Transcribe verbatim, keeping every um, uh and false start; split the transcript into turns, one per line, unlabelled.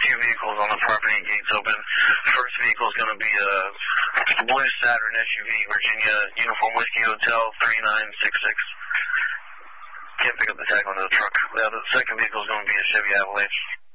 two vehicles on the property, gates open. First vehicle is going to be a blue Saturn S U V, Virginia Uniform Whiskey Hotel three nine six six. Can't pick up the tag on the truck. The other, second vehicle is going to be a Chevy Avalanche.